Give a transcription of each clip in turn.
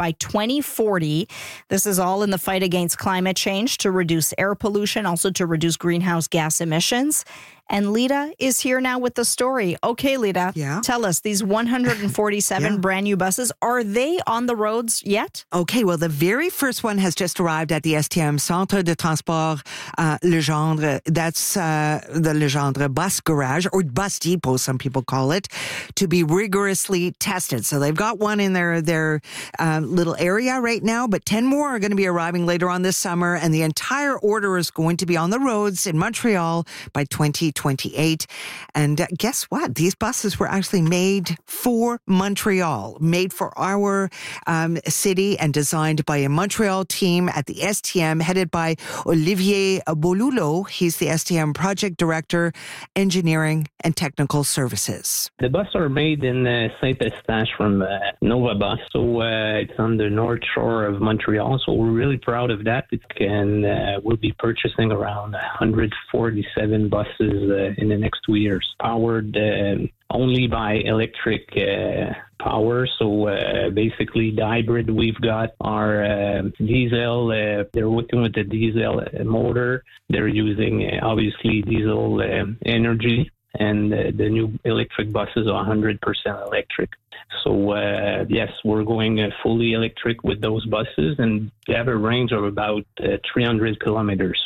by 2040. This is all in the fight against climate change, to reduce air pollution, also to reduce greenhouse gas emissions. And Lita is here now with the story. Okay, Lita, tell us, these 147 brand new buses, are they on the roads yet? Okay, well, the very first one has just arrived at the STM Centre de Transport Legendre. That's the Legendre Bus Garage, or Bus Depot, some people call it, to be rigorously tested. So they've got one in their little area right now, but 10 more are going to be arriving later on this summer, and the entire order is going to be on the roads in Montreal by 2028. And guess what? These buses were actually made for Montreal, made for our city, and designed by a Montreal team at the STM, headed by Olivier Bolulo. He's the STM Project Director, Engineering and Technical Services. The buses are made in Saint-Eustache from Nova Bus, so it's on the north shore of Montreal, so we're really proud of that. We'll be purchasing around 147 buses in the next 2 years, powered only by electric power. So basically the hybrid we've got are diesel. They're working with the diesel motor. They're using obviously diesel energy. And the new electric buses are 100% electric. So, yes, we're going fully electric with those buses, and they have a range of about 300 kilometers.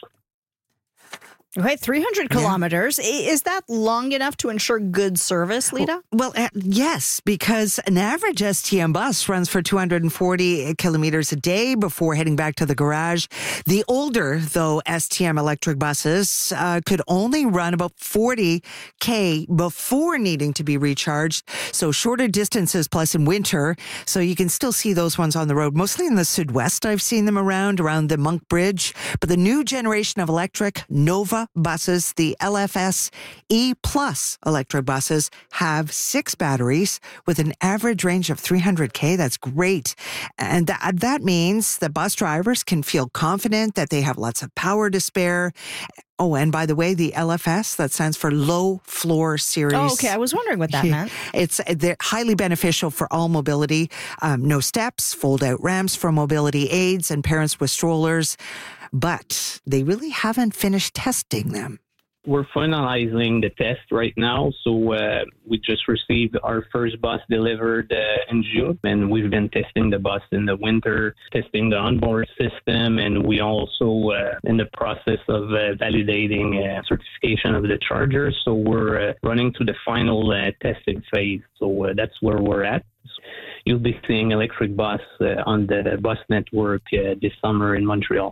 Okay, 300 kilometers. Is that long enough to ensure good service, Lita? Well, yes, because an average STM bus runs for 240 kilometers a day before heading back to the garage. The older, though, STM electric buses could only run about 40K before needing to be recharged. So shorter distances, plus in winter. So you can still see those ones on the road, mostly in the Sud-West. I've seen them around the Monk Bridge. But the new generation of electric Nova buses, the LFS E+ electric buses, have 6 batteries with an average range of 300K. That's great. And that means that bus drivers can feel confident that they have lots of power to spare. Oh, and by the way, the LFS, that stands for Low Floor Series. Oh, okay. I was wondering what that meant. They're highly beneficial for all mobility. No steps, fold-out ramps for mobility aids and parents with strollers. But they really haven't finished testing them. We're finalizing the test right now. So we just received our first bus delivered in June, and we've been testing the bus in the winter, testing the onboard system, and we also in the process of validating certification of the charger. So we're running to the final testing phase. So that's where we're at. You'll be seeing electric bus on the bus network this summer in Montreal.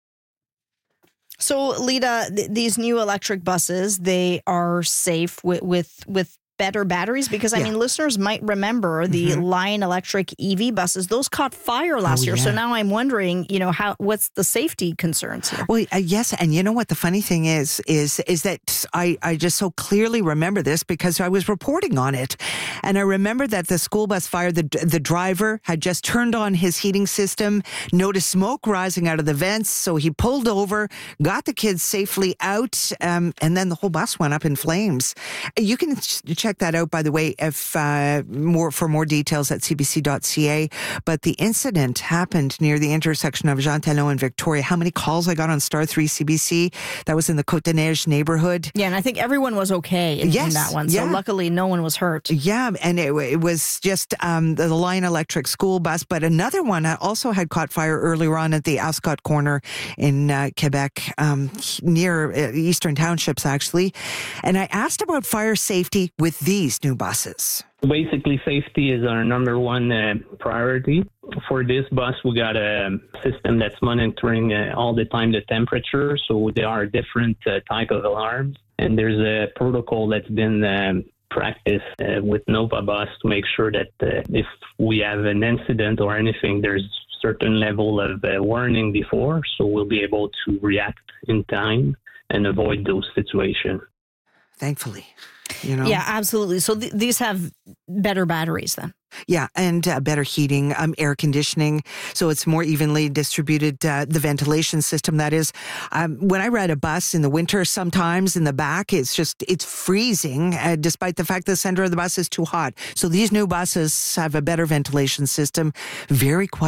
So, Lita, these new electric buses, they are safe with better batteries? Because, I mean, listeners might remember the Lion Electric EV buses. Those caught fire last year. So now I'm wondering, what's the safety concerns here? Well, yes. And you know what the funny thing is that I just so clearly remember this because I was reporting on it. And I remember that the school bus fire, the driver had just turned on his heating system, noticed smoke rising out of the vents. So he pulled over, got the kids safely out, and then the whole bus went up in flames. You can check that out, by the way, if for more details at cbc.ca. But the incident happened near the intersection of Jean Talon and Victoria. How many calls I got on Star 3 CBC? That was in the Côte des Neiges neighborhood. Yeah, and I think everyone was okay in that one. So luckily, no one was hurt. Yeah, and it was just the Lion Electric school bus. But another one also had caught fire earlier on at the Ascot corner in Quebec, near Eastern Townships, actually. And I asked about fire safety with these new buses. Basically, safety is our number one priority. For this bus, we got a system that's monitoring all the time the temperature. So there are different type of alarms. And there's a protocol that's been practiced with Nova Bus to make sure that if we have an incident or anything, there's certain level of warning before. So we'll be able to react in time and avoid those situations. Thankfully. Yeah, absolutely. So these have better batteries then. Yeah, and better heating, air conditioning, so it's more evenly distributed, the ventilation system, that is. When I ride a bus in the winter, sometimes in the back, it's freezing, despite the fact the center of the bus is too hot. So these new buses have a better ventilation system, very quiet.